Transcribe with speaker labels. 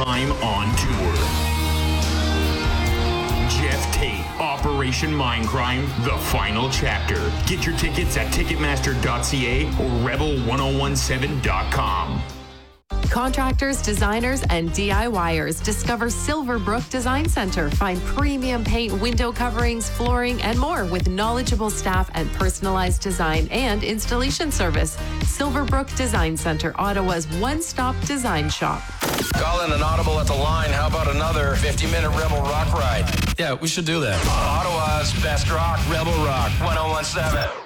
Speaker 1: time on tour. Jeff Tate, Operation Mindcrime, the final chapter. Get your tickets at Ticketmaster.ca or Rebel1017.com.
Speaker 2: Contractors, designers, and DIYers, discover Silverbrook Design Center. Find premium paint, window coverings, flooring, and more with knowledgeable staff and personalized design and installation service. Silverbrook Design Center, Ottawa's one-stop design shop.
Speaker 3: Calling an audible at the line. How about another 50-minute Rebel Rock ride?
Speaker 4: Yeah, we should do that.
Speaker 3: Ottawa's best rock, Rebel Rock 1017.